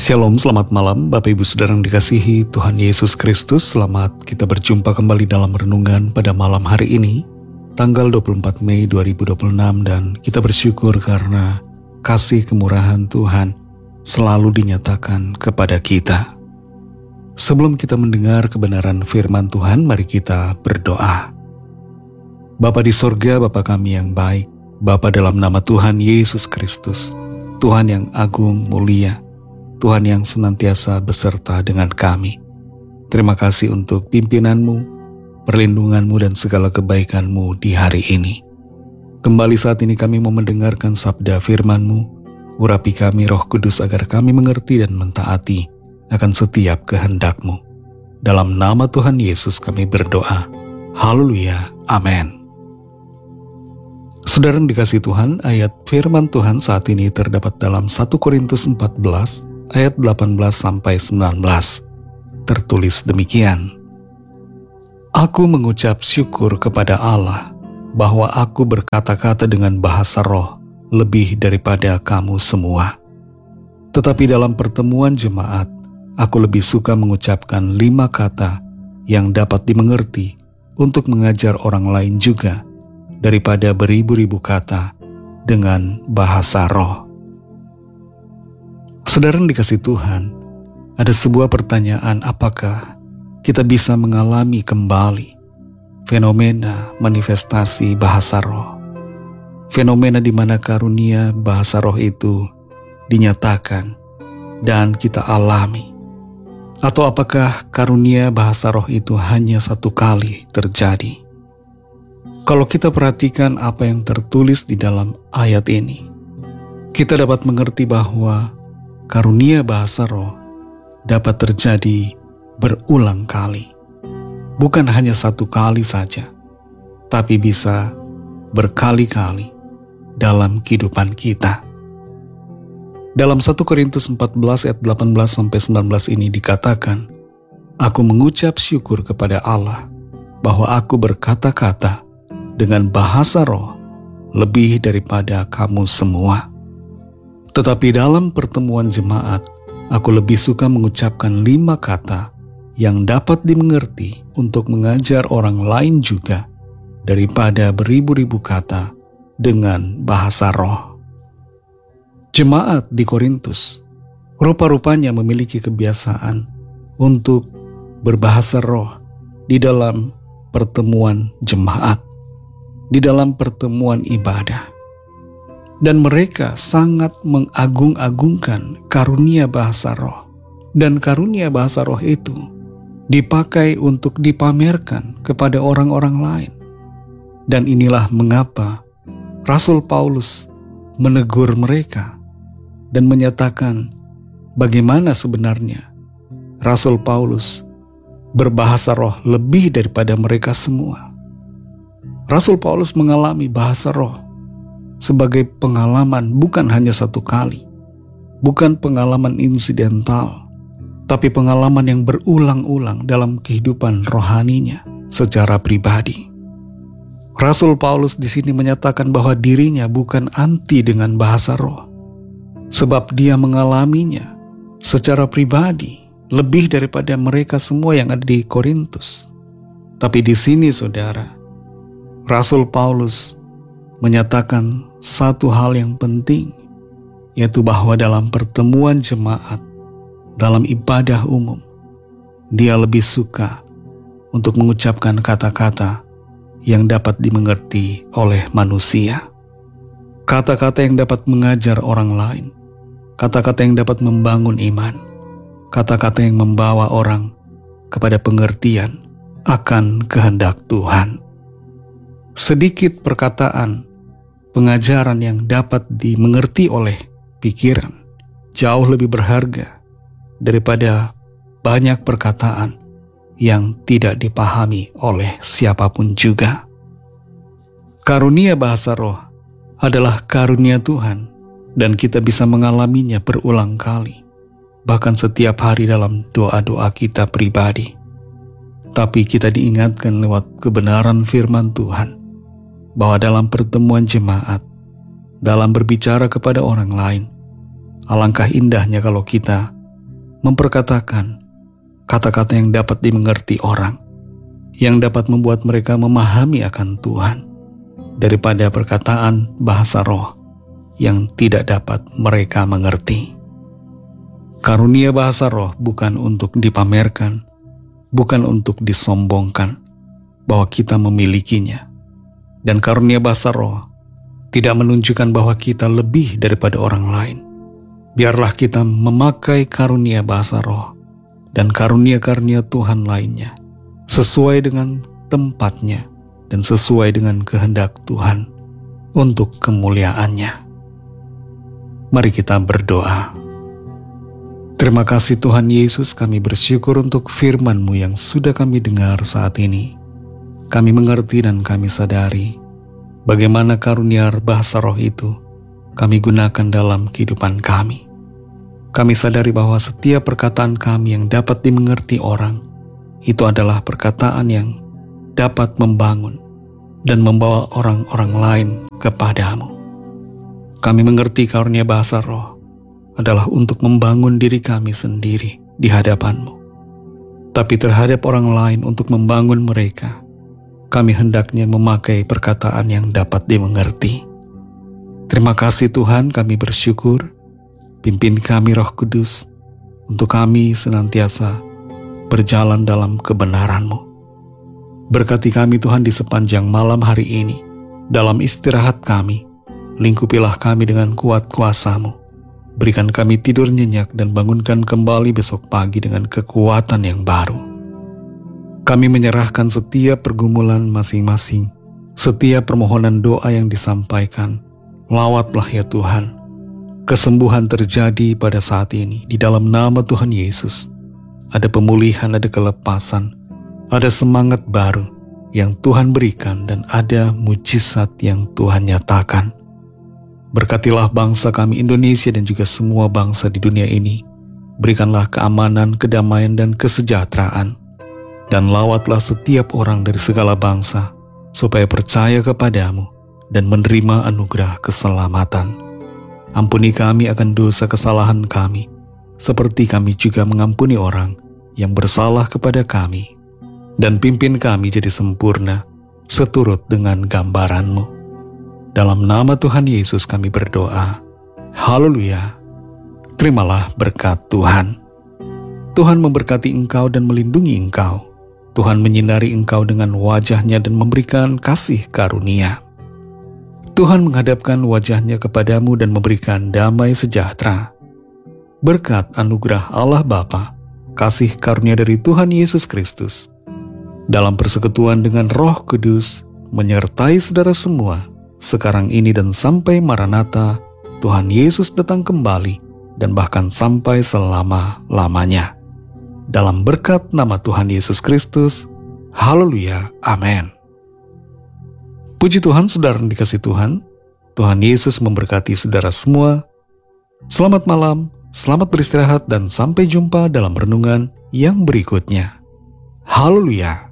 Shalom, selamat malam Bapak Ibu Saudara yang dikasihi Tuhan Yesus Kristus. Selamat kita berjumpa kembali dalam renungan pada malam hari ini, tanggal 24 Mei 2026, dan kita bersyukur karena kasih kemurahan Tuhan selalu dinyatakan kepada kita. Sebelum kita mendengar kebenaran firman Tuhan, mari kita berdoa. Bapa di sorga, Bapa kami yang baik, Bapa dalam nama Tuhan Yesus Kristus, Tuhan yang agung mulia, Tuhan yang senantiasa beserta dengan kami. Terima kasih untuk pimpinan-Mu, perlindungan-Mu, dan segala kebaikan-Mu di hari ini. Kembali saat ini kami mau mendengarkan sabda firman-Mu. Urapi kami Roh Kudus agar kami mengerti dan mentaati akan setiap kehendak-Mu. Dalam nama Tuhan Yesus kami berdoa. Haleluya. Amin. Saudara yang dikasihi Tuhan, ayat firman Tuhan saat ini terdapat dalam 1 Korintus 14 ayat 18-19. Tertulis demikian. Aku mengucap syukur kepada Allah bahwa aku berkata-kata dengan bahasa roh lebih daripada kamu semua. Tetapi dalam pertemuan jemaat, aku lebih suka mengucapkan 5 kata yang dapat dimengerti untuk mengajar orang lain juga daripada beribu-ribu kata dengan bahasa roh. Saudara yang dikasihi Tuhan, ada sebuah pertanyaan, apakah kita bisa mengalami kembali fenomena manifestasi bahasa roh? Fenomena di mana karunia bahasa roh itu dinyatakan dan kita alami. Atau apakah karunia bahasa roh itu hanya satu kali terjadi? Kalau kita perhatikan apa yang tertulis di dalam ayat ini, kita dapat mengerti bahwa karunia bahasa roh dapat terjadi berulang kali. Bukan hanya satu kali saja, tapi bisa berkali-kali dalam kehidupan kita. Dalam 1 Korintus 14 ayat 18-19 ini dikatakan, aku mengucap syukur kepada Allah bahwa aku berkata-kata dengan bahasa roh lebih daripada kamu semua. Tetapi dalam pertemuan jemaat, aku lebih suka mengucapkan 5 kata yang dapat dimengerti untuk mengajar orang lain juga daripada beribu-ribu kata dengan bahasa roh. Jemaat di Korintus rupa-rupanya memiliki kebiasaan untuk berbahasa roh di dalam pertemuan jemaat, di dalam pertemuan ibadah. Dan mereka sangat mengagung-agungkan karunia bahasa roh. Dan karunia bahasa roh itu dipakai untuk dipamerkan kepada orang-orang lain. Dan inilah mengapa Rasul Paulus menegur mereka dan menyatakan bagaimana sebenarnya Rasul Paulus berbahasa roh lebih daripada mereka semua. Rasul Paulus mengalami bahasa roh sebagai pengalaman bukan hanya satu kali, bukan pengalaman insidental, tapi pengalaman yang berulang-ulang dalam kehidupan rohaninya secara pribadi. Rasul Paulus di sini menyatakan bahwa dirinya bukan anti dengan bahasa roh, sebab dia mengalaminya secara pribadi lebih daripada mereka semua yang ada di Korintus. Tapi di sini, saudara, Rasul Paulus menyatakan satu hal yang penting, yaitu bahwa dalam pertemuan jemaat, dalam ibadah umum, dia lebih suka untuk mengucapkan kata-kata yang dapat dimengerti oleh manusia. Kata-kata yang dapat mengajar orang lain, kata-kata yang dapat membangun iman, kata-kata yang membawa orang kepada pengertian akan kehendak Tuhan. Sedikit perkataan pengajaran yang dapat dimengerti oleh pikiran jauh lebih berharga daripada banyak perkataan yang tidak dipahami oleh siapapun juga. Karunia bahasa roh adalah karunia Tuhan dan kita bisa mengalaminya berulang kali, bahkan setiap hari dalam doa-doa kita pribadi. Tapi kita diingatkan lewat kebenaran firman Tuhan bahwa dalam pertemuan jemaat, dalam berbicara kepada orang lain, alangkah indahnya kalau kita memperkatakan kata-kata yang dapat dimengerti orang, yang dapat membuat mereka memahami akan Tuhan, daripada perkataan bahasa roh yang tidak dapat mereka mengerti. Karunia bahasa roh bukan untuk dipamerkan, bukan untuk disombongkan bahwa kita memilikinya. Dan karunia bahasa roh tidak menunjukkan bahwa kita lebih daripada orang lain. Biarlah kita memakai karunia bahasa roh dan karunia-karunia Tuhan lainnya sesuai dengan tempatnya dan sesuai dengan kehendak Tuhan untuk kemuliaannya. Mari kita berdoa. Terima kasih Tuhan Yesus, kami bersyukur untuk firman-Mu yang sudah kami dengar saat ini. Kami mengerti dan kami sadari bagaimana karunia bahasa roh itu kami gunakan dalam kehidupan kami. Kami sadari bahwa setiap perkataan kami yang dapat dimengerti orang, itu adalah perkataan yang dapat membangun dan membawa orang-orang lain kepadamu. Kami mengerti karunia bahasa roh adalah untuk membangun diri kami sendiri di hadapan-Mu. Tapi terhadap orang lain untuk membangun mereka, kami hendaknya memakai perkataan yang dapat dimengerti. Terima kasih Tuhan, kami bersyukur. Pimpin kami Roh Kudus untuk kami senantiasa berjalan dalam kebenaran-Mu. Berkati kami Tuhan di sepanjang malam hari ini. Dalam istirahat kami, lingkupilah kami dengan kuat kuasa-Mu. Berikan kami tidur nyenyak dan bangunkan kembali besok pagi dengan kekuatan yang baru. Kami menyerahkan setiap pergumulan masing-masing, setiap permohonan doa yang disampaikan. Lawatlah ya Tuhan. Kesembuhan terjadi pada saat ini di dalam nama Tuhan Yesus. Ada pemulihan, ada kelepasan, ada semangat baru yang Tuhan berikan dan ada mujizat yang Tuhan nyatakan. Berkatilah bangsa kami Indonesia dan juga semua bangsa di dunia ini. Berikanlah keamanan, kedamaian, dan kesejahteraan. Dan lawatlah setiap orang dari segala bangsa, supaya percaya kepadamu dan menerima anugerah keselamatan. Ampuni kami akan dosa kesalahan kami, seperti kami juga mengampuni orang yang bersalah kepada kami. Dan pimpin kami jadi sempurna, seturut dengan gambaran-Mu. Dalam nama Tuhan Yesus kami berdoa. Haleluya. Terimalah berkat Tuhan. Tuhan memberkati engkau dan melindungi engkau. Tuhan menyinari engkau dengan wajah-Nya dan memberikan kasih karunia. Tuhan menghadapkan wajah-Nya kepadamu dan memberikan damai sejahtera. Berkat anugerah Allah Bapa, kasih karunia dari Tuhan Yesus Kristus, dalam persekutuan dengan Roh Kudus, menyertai saudara semua, sekarang ini dan sampai Maranatha, Tuhan Yesus datang kembali, dan bahkan sampai selama-lamanya. Dalam berkat nama Tuhan Yesus Kristus, haleluya, amin. Puji Tuhan, saudara yang dikasihi Tuhan, Tuhan Yesus memberkati saudara semua. Selamat malam, selamat beristirahat, dan sampai jumpa dalam renungan yang berikutnya. Haleluya.